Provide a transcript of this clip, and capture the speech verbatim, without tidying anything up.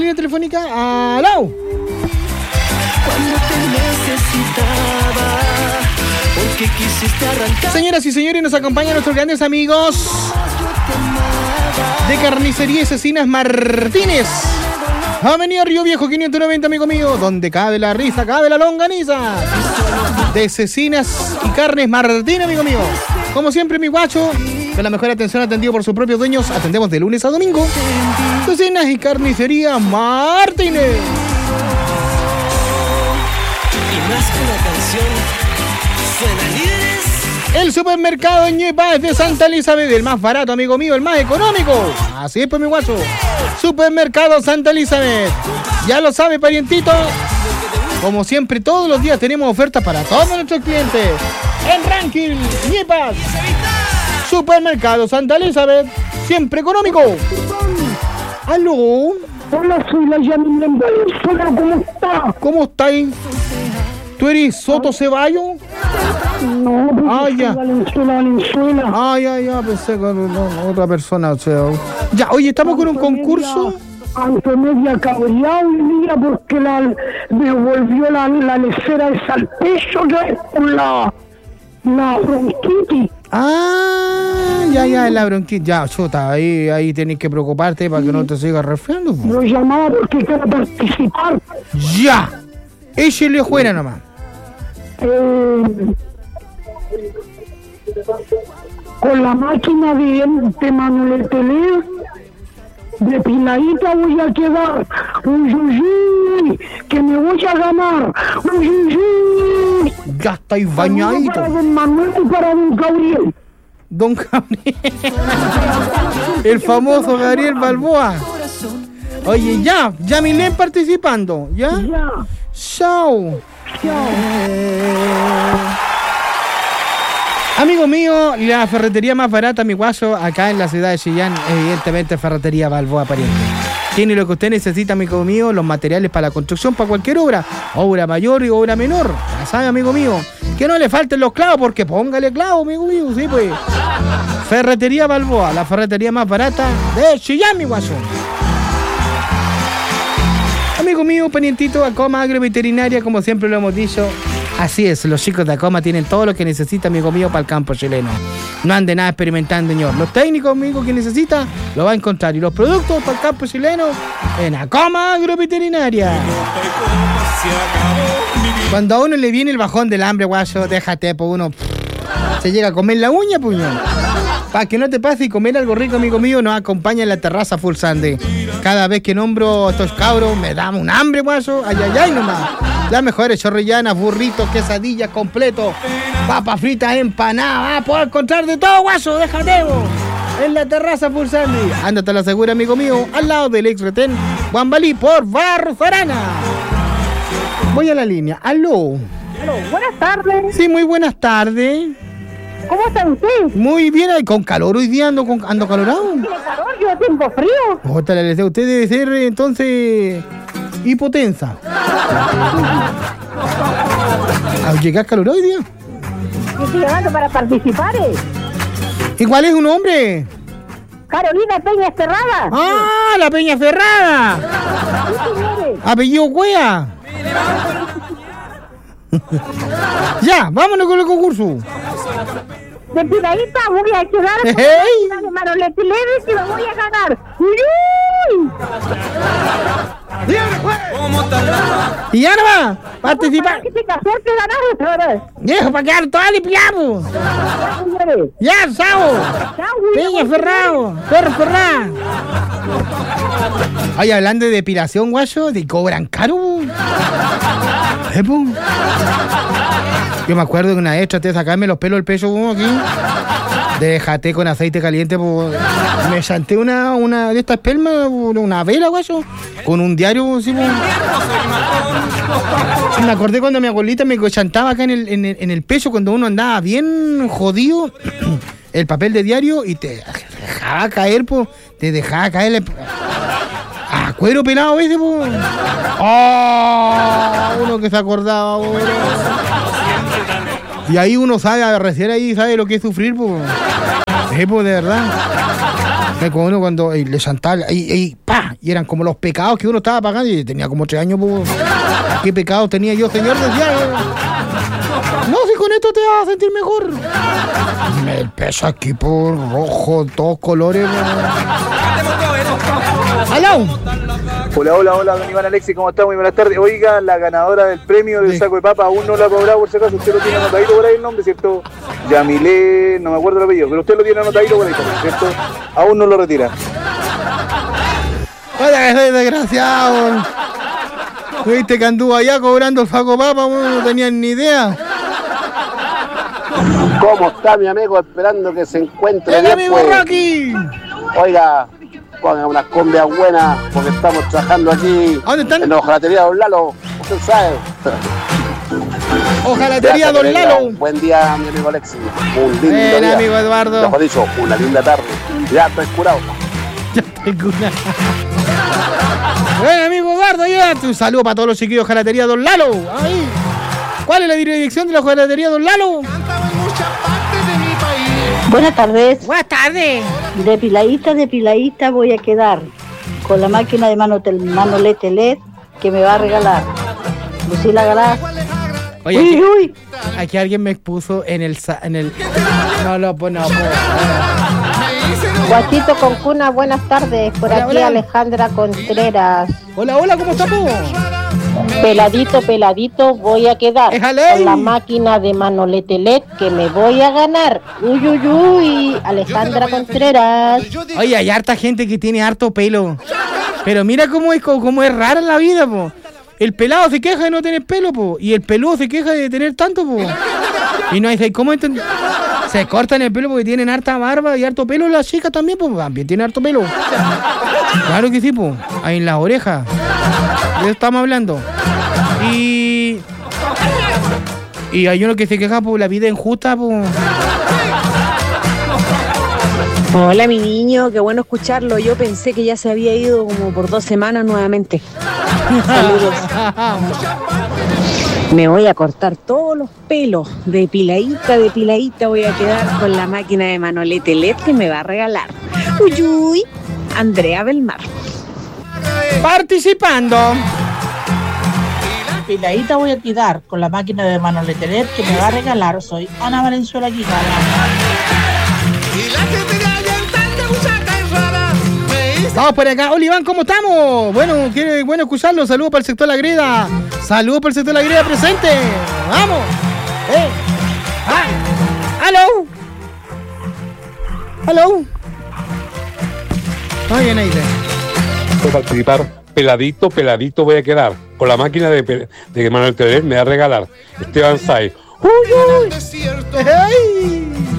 línea telefónica. ¡Aló! Cuando te necesitaba, porque quisiste arrancar. Señoras y señores, nos acompañan nuestros grandes amigos de Carnicería y Cecinas Martínez. Avenida Río Viejo quinientos noventa, amigo mío, donde cabe la risa, cabe la longaniza. De Cecinas y Carnes Martínez, amigo mío. Como siempre, mi guacho, con la mejor atención atendido por sus propios dueños, atendemos de lunes a domingo. Cecinas y Carnicería Martínez. Y más que una canción, suena líderes. El supermercado Ñepa de Santa Elizabeth, el más barato, amigo mío, el más económico. Así es, pues, mi guacho. Supermercado Santa Elizabeth. Ya lo sabe, parientito. Como siempre, todos los días tenemos ofertas para todos nuestros clientes. En ranking, Ñepa. Supermercado Santa Elizabeth, siempre económico. ¿Aló? Hola, soy la Yamila en Venezuela, ¿cómo está? ¿Cómo estáis? ¿Tú eres Soto Ceballos? No, Ah, ya. Valenzuela, Valenzuela. Ah, ya, ya, pensé que no, no, otra persona, o sea. Ya, oye, estamos con un concurso. Antomedia cabreado hoy día porque la, me volvió la, la lecera de salpecho por la, la bronquitis. Ah, ya, ya, la bronquitis. Ya, chuta, ahí, ahí tenés que preocuparte para que no te sigas resfriando. Po. Lo llamaba porque quiero participar. Ya, échale fuera nomás. Eh, con la máquina de, de Manuel Tele, de piladita voy a quedar. Uy, uy, uy, que me voy a ganar. Uy, uy, uy. Ya estáis bañaditos. Para don Manuel y para don Gabriel. Don Gabriel. El famoso Gabriel Balboa. Oye, ya, ya Milén participando, ¿ya? Ya. Chao. Chao. Amigo mío, la ferretería más barata, mi guaso, acá en la ciudad de Chillán, evidentemente Ferretería Balboa Pariente. Tiene lo que usted necesita, amigo mío, los materiales para la construcción, para cualquier obra, obra mayor y obra menor. Ya sabe, amigo mío, que no le falten los clavos, porque póngale clavos, amigo mío, sí, pues. Ferretería Balboa, la ferretería más barata de Chillán, mi guaso. Amigo mío, parientito, Acoma Agroveterinaria, como siempre lo hemos dicho. Así es, los chicos de Acoma tienen todo lo que necesita, amigo mío, para el campo chileno. No ande nada experimentando, señor. Los técnicos, amigo, que necesita, lo va a encontrar. Y los productos para el campo chileno, en Acoma Agroveterinaria. Cuando a uno le viene el bajón del hambre, guayo, déjate, pues uno pff, se llega a comer la uña, puñón. Para que no te pase y comer algo rico, amigo mío, nos acompaña en la terraza Full Sunday. Cada vez que nombro a estos cabros, me da un hambre, guayo. Ay, ay, ay, nomás. Las mejores chorrillanas, burritos, quesadillas, completos, papas fritas, empanadas. Ah, puedo encontrar de todo, guaso, déjate, vos. En la terraza Full Sunday. Ándate a la segura, amigo mío, al lado del ex retén Guambalí por Barros Arana. Voy a la línea. Aló. Aló, buenas tardes. Sí, muy buenas tardes. ¿Cómo está usted? Muy bien, ay, con calor hoy día ando, con, ando calorado. Tiene calor, yo tengo frío. Otra, usted debe ser entonces hipotensa. ¿Al llegar calor hoy día? Yo estoy llamando para participar. ¿eh? ¿Y cuál es un nombre? Carolina Peña Esterrada. ¡Ah, la Peña Ferrada! Sí, señores. Apellido Cuea. Ya, vámonos con el concurso. De piradita voy a quedar con Hey. la de Manolete Leves y me voy a ganar. ¡Uy, uy! Y ya no va, participar. ¿Qué te casó que ganar otra vez? Viejo, para quedar todo limpiado. Ya, señores. Ya, chao. Chao, güey. Peña Ferrado, Perro Ferrado. Oye, hablando de depilación, guayo, ¿te cobran caro? ¿Eh, po? Yo me acuerdo que una vez traté de sacarme los pelos del pecho como aquí. Déjate con aceite caliente, po. Me chanté una, una de estas espelmas, una vela, guayo, con un diario, así, po. Me acordé cuando mi abuelita me chantaba acá en el, en el, en el pecho cuando uno andaba bien jodido, el papel de diario y te dejaba caer, po. Te dejaba caer el... a cuero pelado ese, po. Oh, uno que se acordaba, po. Y ahí uno sabe, recién ahí sabe lo que es sufrir, pues. Sí, pues, de verdad. Me acuerdo uno cuando eh, le chantaba y, y, pa, y eran como los pecados que uno estaba pagando y tenía como tres años. Pues, ¿qué pecados tenía yo, señor? Decía, eh, no, si con esto te vas a sentir mejor. Me pesa aquí por rojo, todos colores. ¡Aló! Hola, hola, hola, don Iván Alexis, ¿cómo está? Muy buenas tardes. Oiga, la ganadora del premio del Sí. saco de papa aún no lo ha cobrado, por si acaso. Usted lo tiene anotadito por ahí el nombre, ¿cierto? Yamilé, no me acuerdo el apellido, pero usted lo tiene anotadito por ahí, ¿cierto? Aún no lo retira. Oye, que soy desgraciado. Viste que anduvo allá cobrando el saco papa, bueno, no tenían ni idea. ¿Cómo está mi amigo? Esperando que se encuentre ¡El bien, amigo pues. Rocky! Oiga, pongan unas cumbias buenas porque estamos trabajando aquí ¿A dónde están? en la hojalatería Don Lalo. Usted sabe. Ojalatería Gracias, Don que tenga Lalo. un buen día, mi amigo Alexis. Un lindo Ven, día. amigo Eduardo. Mejor dicho, una linda tarde. Ya estoy curado. Ya tengo una. Bueno, amigo Eduardo, ya. Un saludo para todos los chiquillos de Ojalatería Don Lalo. Ahí. ¿Cuál es la dirección de la Ojalatería Don Lalo? Buenas tardes. Buenas tardes. Depiladita, depiladita voy a quedar con la máquina de mano tel- manolete L E D que me va a regalar Lucila Galás. Oye, Uy, aquí, uy. aquí alguien me expuso en el... sa- en el... No, no, pues no. Pues, Guachito con cuna, buenas tardes. Por Hola, aquí hola. Alejandra Contreras. hola, hola, ¿cómo estamos? Peladito, peladito, voy a quedar ¡Éjale! con la máquina de manolete L E D que me voy a ganar. Uy, uy, uy. Alejandra Contreras. Oye, hay harta gente que tiene harto pelo. Pero mira cómo es, cómo es rara la vida, po. El pelado se queja de no tener pelo, po. Y el peludo se queja de tener tanto, po. Y no hay cómo entender. Se cortan el pelo porque tienen harta barba y harto pelo. Las chicas también, pues también tienen harto pelo. Claro que sí, pues. Ahí en las orejas. De eso estamos hablando. Y. Y hay uno que se queja por la vida injusta, pues. Hola mi niño, qué bueno escucharlo. Yo pensé que ya se había ido como por dos semanas nuevamente. Saludos. Me voy a cortar todos los pelos. Depiladita, depiladita voy a quedar con la máquina de manolete L E D que me va a regalar. Uy, uy, Andrea Belmar. Participando. Piladita voy a quedar con la máquina de manolete L E D que me va a regalar. Soy Ana Valenzuela Quijada. Vamos por acá. Hola Iván, ¿cómo estamos? Bueno, qué bueno escucharlo. Saludos para el sector La Greda. Saludos para el sector La Greda presente. Vamos. Eh. Ah. Aló. Aló. Oye, Neide. Por participar, peladito, peladito voy a quedar. Con la máquina de, pe- de Manuel Teler me va a regalar Esteban Sáez. Uy, uy. Ay.